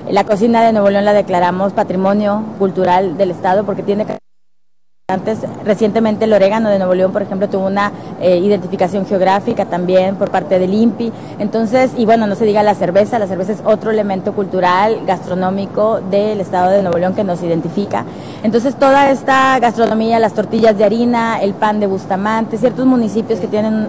La cocina de Nuevo León la declaramos Patrimonio Cultural del Estado porque tiene recientemente el orégano de Nuevo León, por ejemplo, tuvo una identificación geográfica también por parte del INPI. Entonces, y bueno, no se diga la cerveza es otro elemento cultural, gastronómico del estado de Nuevo León que nos identifica. Entonces, toda esta gastronomía, las tortillas de harina, el pan de Bustamante, ciertos municipios que tienen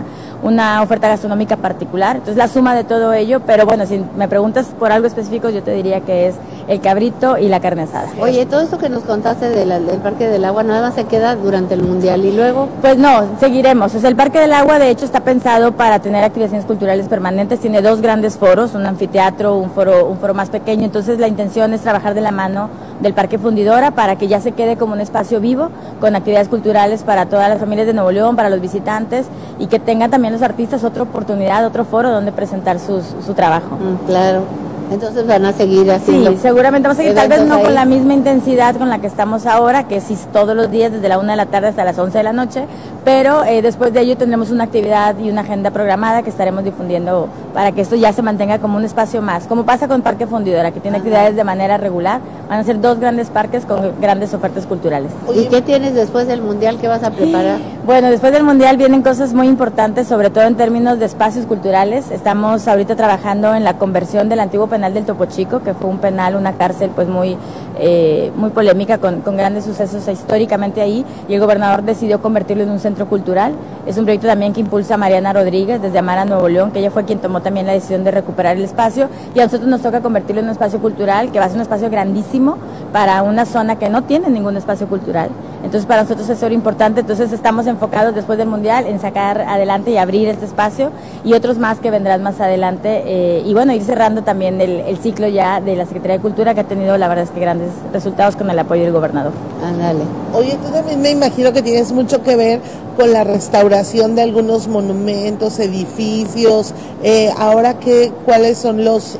una oferta gastronómica particular. Entonces, la suma de todo ello, pero bueno, si me preguntas por algo específico, yo te diría que es el cabrito y la carne asada. Oye, todo esto que nos contaste del Parque del Agua, nada más se queda durante el Mundial y luego... Pues no, seguiremos. O sea, el Parque del Agua de hecho está pensado para tener activaciones culturales permanentes, tiene dos grandes foros, un anfiteatro, un foro más pequeño, entonces la intención es trabajar de la mano del Parque Fundidora para que ya se quede como un espacio vivo con actividades culturales para todas las familias de Nuevo León, para los visitantes y que tengan también los artistas otra oportunidad, otro foro donde presentar su trabajo. Claro. Entonces van a seguir haciendo. Sí, seguramente vamos a seguir, tal vez no con la misma intensidad con la que estamos ahora, que es todos los días desde la 1 de la tarde hasta las 11 de la noche, pero después de ello tendremos una actividad y una agenda programada que estaremos difundiendo para que esto ya se mantenga como un espacio más, como pasa con Parque Fundidora, que tiene actividades de manera regular, van a ser dos grandes parques con grandes ofertas culturales. ¿Y qué tienes después del Mundial? ¿Qué vas a preparar? Bueno, después del Mundial vienen cosas muy importantes, sobre todo en términos de espacios culturales. Estamos ahorita trabajando en la conversión del antiguo penal del Topo Chico, que fue un penal, una cárcel pues muy polémica, con grandes sucesos históricamente ahí, y el gobernador decidió convertirlo en un centro cultural. Es un proyecto también que impulsa Mariana Rodríguez desde Amara, Nuevo León, que ella fue quien tomó también la decisión de recuperar el espacio, y a nosotros nos toca convertirlo en un espacio cultural, que va a ser un espacio grandísimo para una zona que no tiene ningún espacio cultural. Entonces para nosotros es importante, entonces estamos enfocados después del Mundial en sacar adelante y abrir este espacio y otros más que vendrán más adelante, y bueno, ir cerrando también el ciclo ya de la Secretaría de Cultura, que ha tenido la verdad es que grandes resultados con el apoyo del gobernador. Ándale. Oye, tú también me imagino que tienes mucho que ver con la restauración de algunos monumentos, edificios, ahora ¿cuáles son los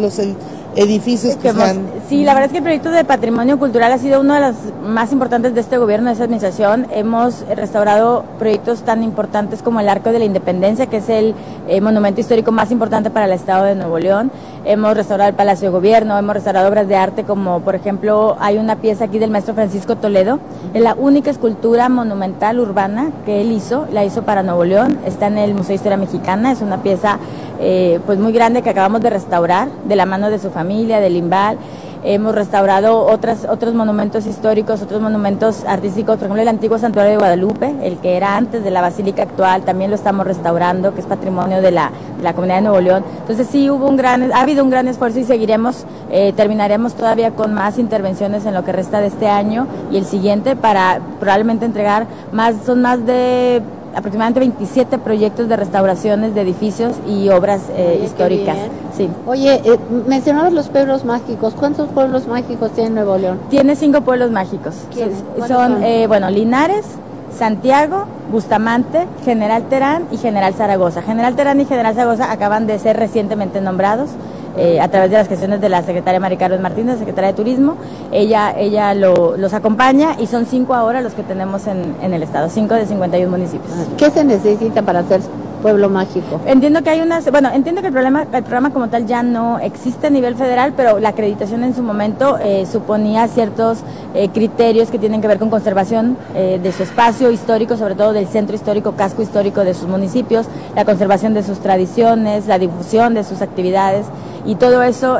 edificios que están? Sí, la verdad es que el proyecto de patrimonio cultural ha sido uno de los más importantes de este gobierno, de esta administración. Hemos restaurado proyectos tan importantes como el Arco de la Independencia, que es el monumento histórico más importante para el estado de Nuevo León. Hemos restaurado el Palacio de Gobierno, hemos restaurado obras de arte como, por ejemplo, hay una pieza aquí del maestro Francisco Toledo, es la única escultura monumental urbana que él hizo, la hizo para Nuevo León, está en el Museo de Historia Mexicana, es una pieza pues muy grande que acabamos de restaurar de la mano de su familia, del IMBAL. Hemos restaurado otros monumentos históricos, otros monumentos artísticos, por ejemplo el antiguo Santuario de Guadalupe, el que era antes de la basílica actual, también lo estamos restaurando, que es patrimonio de la comunidad de Nuevo León. Entonces sí ha habido un gran esfuerzo y seguiremos, terminaremos todavía con más intervenciones en lo que resta de este año y el siguiente para probablemente entregar son más de aproximadamente 27 proyectos de restauraciones de edificios y obras históricas. Sí. Oye, mencionabas los pueblos mágicos. ¿Cuántos pueblos mágicos tiene Nuevo León? Tiene 5 pueblos mágicos. Son? Bueno, Linares, Santiago, Bustamante, General Terán y General Zaragoza. General Terán y General Zaragoza acaban de ser recientemente nombrados a través de las gestiones de la secretaria Mari Carmen Martínez, secretaria de Turismo. Ella los acompaña y son 5 ahora los que tenemos en el estado, 5 de 51 municipios. ¿Qué se necesita para ser pueblo mágico? Entiendo que entiendo que el programa como tal ya no existe a nivel federal, pero la acreditación en su momento suponía ciertos criterios que tienen que ver con conservación de su espacio histórico, sobre todo del centro histórico, casco histórico de sus municipios, la conservación de sus tradiciones, la difusión de sus actividades, y todo eso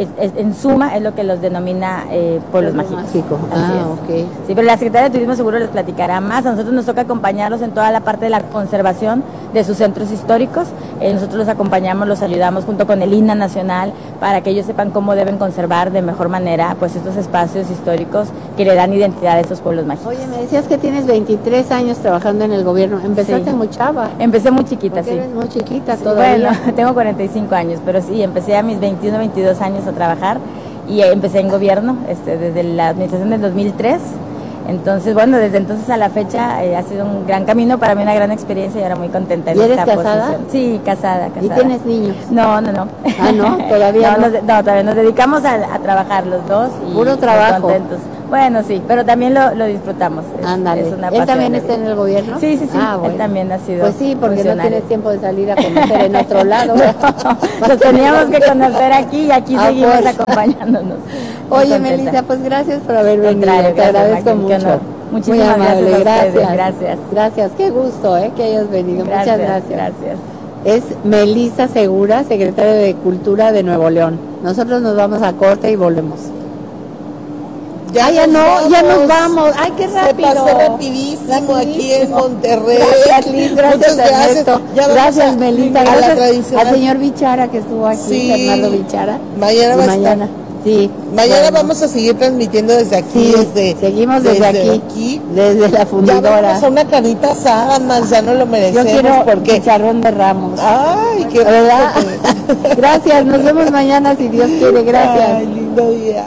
en suma es lo que los denomina pueblos mágicos. Okay. Sí, pero la Secretaría de Turismo seguro les platicará más. A nosotros nos toca acompañarlos en toda la parte de la conservación de sus centros históricos. Nosotros los acompañamos, los ayudamos junto con el INAH Nacional para que ellos sepan cómo deben conservar de mejor manera pues estos espacios históricos que le dan identidad a estos pueblos mágicos. Oye, me decías que tienes 23 años trabajando en el gobierno. ¿Empezaste muy chava? Empecé muy chiquita, sí. Eres muy chiquita todavía. Bueno, tengo 45 años, pero sí, empecé a mis 21, 22 años a trabajar y empecé en gobierno desde la administración del 2003. Entonces, bueno, desde entonces a la fecha ha sido un gran camino, para mí una gran experiencia y ahora muy contenta en esta posición. ¿Y eres casada? Sí, casada. ¿Y tienes niños? No. Ah, ¿no? ¿Todavía no? Todavía nos dedicamos a trabajar los dos y puro trabajo. contentos. Bueno, sí, pero también lo disfrutamos. Ándale. Es una ¿Él también pasión de está en vida. el gobierno? Sí, sí, sí. Ah, bueno. Él también ha sido. Pues sí, porque no funcionario. tienes tiempo de salir a conocer en otro lado. Lo teníamos que conocer aquí y aquí seguimos pues. acompañándonos. Muy Oye, contenta. Melissa, pues gracias por haber venido. Contrario, Te gracias, agradezco Maggie, qué mucho. honor. Muchísimas Muy amable, gracias a ustedes, gracias. gracias. Gracias, qué gusto que hayas venido. Muchas gracias. Gracias. Es Melissa Segura, secretaria de Cultura de Nuevo León. Nosotros nos vamos a corte y volvemos. Ya nos vamos. Ay, qué rápido. Se pasó rapidísimo aquí en Monterrey. Gracias, Liz. Gracias, Muchas gracias. Ernesto. Ya vamos Gracias, Melissa. a la Gracias tradicional. al señor Bichara que estuvo aquí, Sí. Fernando Bichara. Mañana Y va a mañana. estar. Sí. Mañana bueno. vamos a seguir transmitiendo desde aquí, Sí, seguimos desde aquí, desde la Ya fundidora. vamos a una carnita asada, más ya no lo Yo merecemos quiero porque chicharrón de Ramos. ay, qué ¿Verdad? Gracias, nos vemos mañana si Dios quiere. Gracias. Ay, lindo día.